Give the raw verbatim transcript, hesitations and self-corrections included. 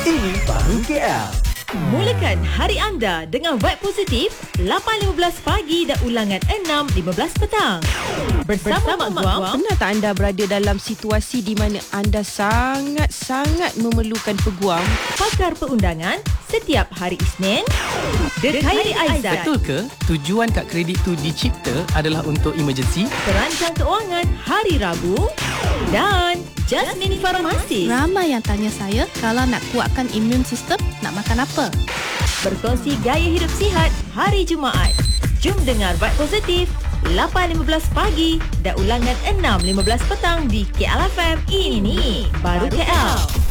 Ini baru K L. Mulakan hari anda dengan vibe positif. Lapan lima belas pagi dan ulangan enam lima belas petang. Bersama, Bersama Mak Guam. Pernah tak anda berada dalam situasi di mana anda sangat-sangat memerlukan peguam? Pakar perundangan setiap hari Isnin. The Khairi Aizat. Betul ke tujuan kad kredit tu dicipta adalah untuk emergency? Perancang keuangan hari Rabu. Dan Jasmine Farmasi. Ramai yang tanya saya, kalau nak kuatkan imun sistem, nak makan apa? Berkongsi gaya hidup sihat hari Jumaat. Jom dengar Vibe Positif lapan lima belas pagi dan ulangan enam lima belas petang di K L F M. Ini baru K L.